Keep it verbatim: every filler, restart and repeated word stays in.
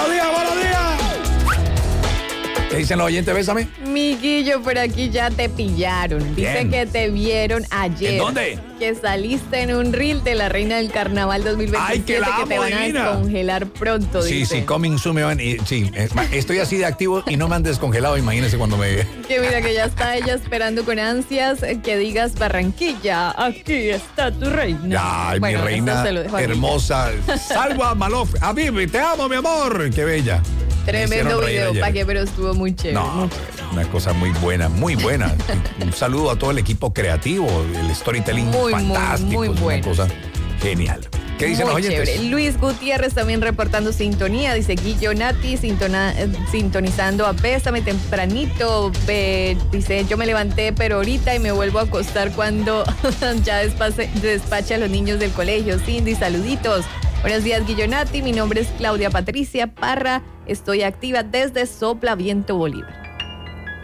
Buenos días, buenos días. ¿Qué dicen los oyentes? Bésame. Miguillo, por aquí ya te pillaron. Dice Bien. que te vieron ayer. ¿En dónde? Que saliste en un reel de la Reina del Carnaval dos mil veintisiete. Ay, que la te amo, van a divina. descongelar pronto, Sí, dice. sí, coming soon me van. Y, sí, es más, estoy así de activo y no me han descongelado. Imagínense cuando me. Que mira que ya está ella esperando con ansias que digas Barranquilla, aquí está tu reina. Ay, Bueno, mi reina esto se lo dejo a ella. hermosa. Salva Malof. A mí, te amo, mi amor. Qué bella. Me Tremendo hicieron reír video, ayer. pa' que, pero estuvo muy chévere. No, muy una cosa muy buena, muy buena. Un saludo a todo el equipo creativo, el storytelling Muy, muy, fantástico. muy es una bueno. cosa genial. ¿Qué dicen Muy los oyentes? chévere. Luis Gutiérrez también reportando sintonía. Dice Guillo Nati, sintona- eh, sintonizando a Bésame tempranito. Ve- dice, yo me levanté, pero ahorita y me vuelvo a acostar cuando ya despace- despache a los niños del colegio. Cindy, saluditos. Buenos días, Guillo Nati. Mi nombre es Claudia Patricia Parra. Estoy activa desde Sopla Viento Bolívar.